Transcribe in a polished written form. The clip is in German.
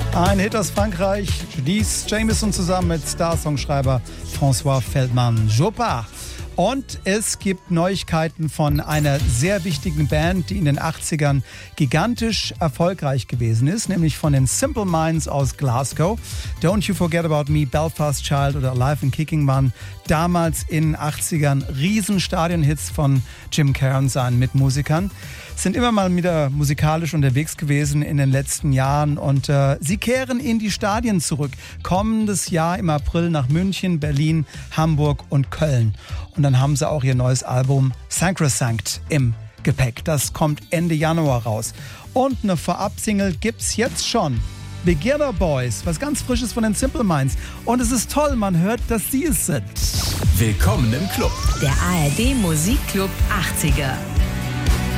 Ein Hit aus Frankreich, Dies Jameson zusammen mit Star-Songschreiber François Feldman-Chopin. Und es gibt Neuigkeiten von einer sehr wichtigen Band, die in den 80ern gigantisch erfolgreich gewesen ist, nämlich von den Simple Minds aus Glasgow. Don't You Forget About Me, Belfast Child oder Alive and Kicking waren damals in den 80ern Riesenstadionhits von Jim Kerr seinen Mitmusikern. Sind immer mal wieder musikalisch unterwegs gewesen in den letzten Jahren und sie kehren in die Stadien zurück. Kommendes Jahr im April nach München, Berlin, Hamburg und Köln. Und dann haben sie auch ihr neues Album Sacrosanct im Gepäck. Das kommt Ende Januar raus. Und eine Vorab-Single gibt's jetzt schon. Beginner Boys, was ganz Frisches von den Simple Minds. Und es ist toll, man hört, dass sie es sind. Willkommen im Club. Der ARD Musikclub 80er.